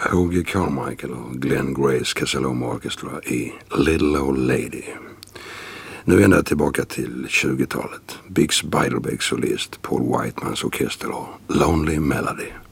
Hoagy Carmichael och Glenn Grace Casaloma Orchestra i Little Old Lady. Nu ända tillbaka till 20-talet. Bix Beiderbecks solist, Paul Whitemans orkester och Lonely Melody.